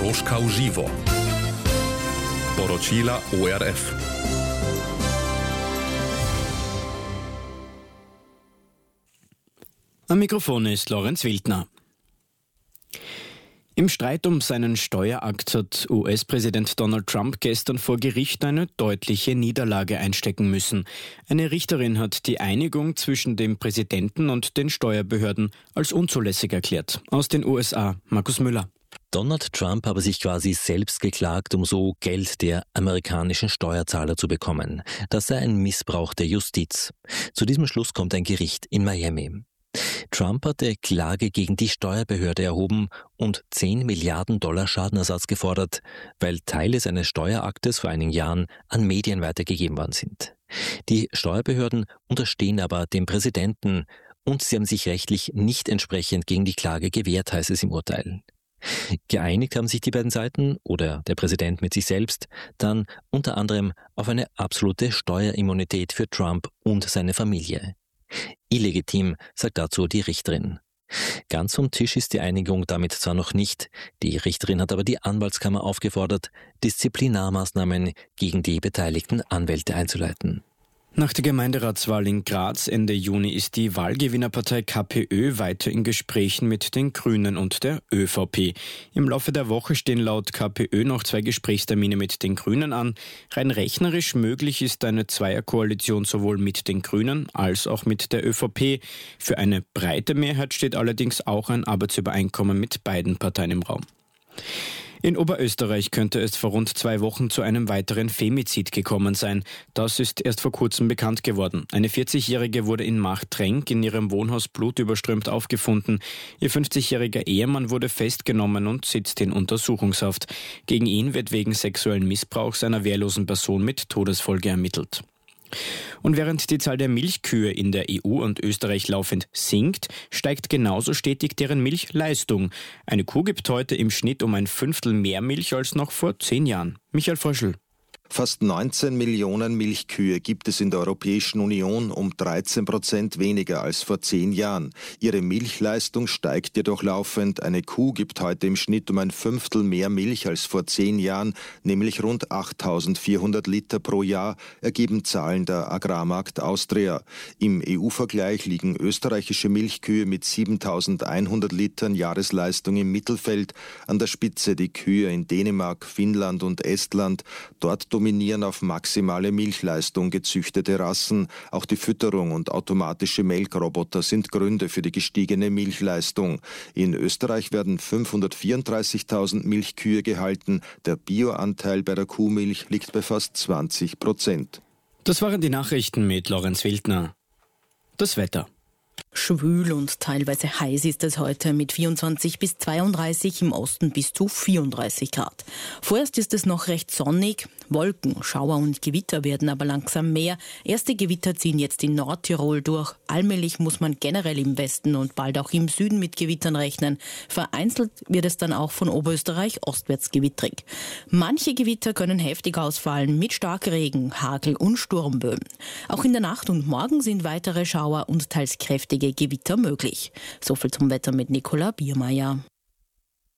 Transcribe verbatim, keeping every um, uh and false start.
Horoška v živo. Poročila O R F. Am Mikrofon ist Lorenz Wildner. Im Streit um seinen Steuerakt hat U S-Präsident Donald Trump gestern vor Gericht eine deutliche Niederlage einstecken müssen. Eine Richterin hat die Einigung zwischen dem Präsidenten und den Steuerbehörden als unzulässig erklärt. Aus den U S A, Markus Müller. Donald Trump habe sich quasi selbst geklagt, um so Geld der amerikanischen Steuerzahler zu bekommen. Das sei ein Missbrauch der Justiz. Zu diesem Schluss kommt ein Gericht in Miami. Trump hatte Klage gegen die Steuerbehörde erhoben und zehn Milliarden Dollar Schadenersatz gefordert, weil Teile seines Steueraktes vor einigen Jahren an Medien weitergegeben worden sind. Die Steuerbehörden unterstehen aber dem Präsidenten und sie haben sich rechtlich nicht entsprechend gegen die Klage gewehrt, heißt es im Urteil. Geeinigt haben sich die beiden Seiten oder der Präsident mit sich selbst dann unter anderem auf eine absolute Steuerimmunität für Trump und seine Familie. Illegitim, sagt dazu die Richterin. Ganz vom Tisch ist die Einigung damit zwar noch nicht, die Richterin hat aber die Anwaltskammer aufgefordert, Disziplinarmaßnahmen gegen die beteiligten Anwälte einzuleiten. Nach der Gemeinderatswahl in Graz Ende Juni ist die Wahlgewinnerpartei K P Ö weiter in Gesprächen mit den Grünen und der Ö V P. Im Laufe der Woche stehen laut K P Ö noch zwei Gesprächstermine mit den Grünen an. Rein rechnerisch möglich ist eine Zweierkoalition sowohl mit den Grünen als auch mit der Ö V P. Für eine breite Mehrheit steht allerdings auch ein Arbeitsübereinkommen mit beiden Parteien im Raum. In Oberösterreich könnte es vor rund zwei Wochen zu einem weiteren Femizid gekommen sein. Das ist erst vor kurzem bekannt geworden. Eine vierzigjährige wurde in Marktrenk in ihrem Wohnhaus blutüberströmt aufgefunden. Ihr fünfzigjähriger Ehemann wurde festgenommen und sitzt in Untersuchungshaft. Gegen ihn wird wegen sexuellen Missbrauchs einer wehrlosen Person mit Todesfolge ermittelt. Und während die Zahl der Milchkühe in der E U und Österreich laufend sinkt, steigt genauso stetig deren Milchleistung. Eine Kuh gibt heute im Schnitt um ein Fünftel mehr Milch als noch vor zehn Jahren. Michael Fröschl. Fast neunzehn Millionen Milchkühe gibt es in der Europäischen Union, um dreizehn Prozent weniger als vor zehn Jahren. Ihre Milchleistung steigt jedoch laufend. Eine Kuh gibt heute im Schnitt um ein Fünftel mehr Milch als vor zehn Jahren, nämlich rund achttausendvierhundert Liter pro Jahr, ergeben Zahlen der Agrarmarkt Austria. Im E U-Vergleich liegen österreichische Milchkühe mit siebentausendeinhundert Litern Jahresleistung im Mittelfeld. An der Spitze die Kühe in Dänemark, Finnland und Estland. Dort dominieren auf maximale Milchleistung gezüchtete Rassen. Auch die Fütterung und automatische Melkroboter sind Gründe für die gestiegene Milchleistung. In Österreich werden fünfhundertvierunddreißigtausend Milchkühe gehalten. Der Bioanteil bei der Kuhmilch liegt bei fast zwanzig Prozent. Das waren die Nachrichten mit Lorenz Wildner. Das Wetter. Schwül und teilweise heiß ist es heute mit vierundzwanzig bis zweiunddreißig, im Osten bis zu vierunddreißig Grad. Vorerst ist es noch recht sonnig. Wolken, Schauer und Gewitter werden aber langsam mehr. Erste Gewitter ziehen jetzt in Nordtirol durch. Allmählich muss man generell im Westen und bald auch im Süden mit Gewittern rechnen. Vereinzelt wird es dann auch von Oberösterreich ostwärts gewittrig. Manche Gewitter können heftig ausfallen mit Starkregen, Hagel und Sturmböen. Auch in der Nacht und morgen sind weitere Schauer und teils kräftige Gewitter möglich. So viel zum Wetter mit Nicola Biermeier.